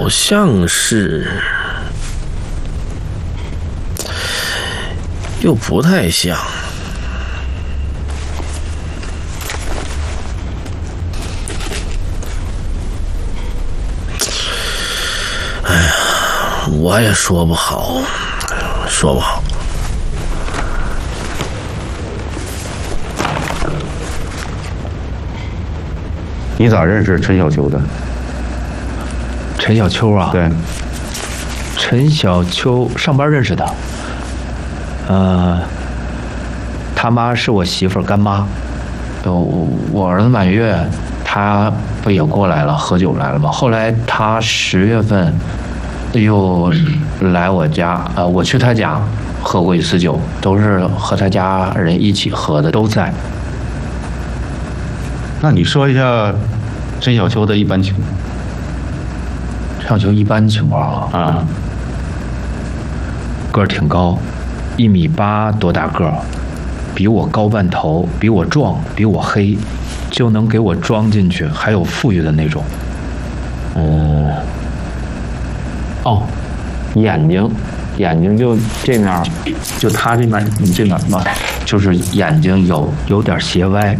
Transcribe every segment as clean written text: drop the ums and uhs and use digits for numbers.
好像是，又不太像。哎呀，我也说不好，说不好。 你咋认识陈小秋的？ 陈小秋啊？ 对， 陈小秋上班认识的。他妈是我媳妇儿干妈。我儿子满月，他不也过来了，喝酒来了吗？后来他10月份又来我家，我去他家喝过一次酒，都是和他家人一起喝的，都在。 那你说一下陈小秋的一般情况。 陈小秋一般情况啊，个儿挺高，1.8米多大个儿，比我高半头，比我壮，比我黑，就能给我装进去，还有富裕的那种。眼睛就这面，就他这面，你这面嘛，就是眼睛有点斜歪。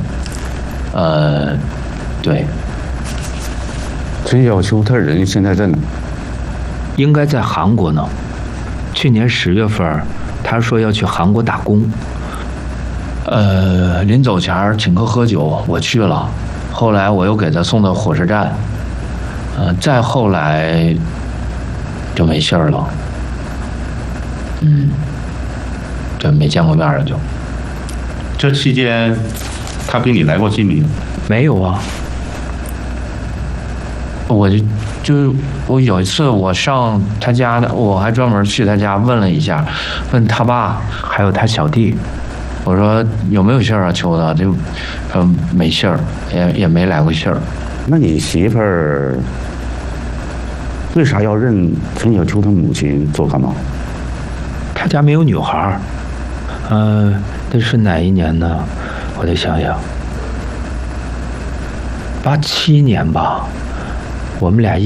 对。 陈小秋他人现在在哪？ 应该在韩国呢。去年10月份，他说要去韩国打工。临走前请客喝酒，我去了。后来我又给他送到火车站。再后来就没信儿了。这没见过面了就。 这期间，他给你来过金陵？ 没有啊。我有一次我上他家的，我还专门去他家问了一下，问他爸还有他小弟，我说有没有信儿啊？秋子就没信儿，也没来过信儿。 那你媳妇儿为啥要认陈小秋他母亲做干妈？ 他家没有女孩儿。那是哪一年呢？我得想想，87年吧，我们俩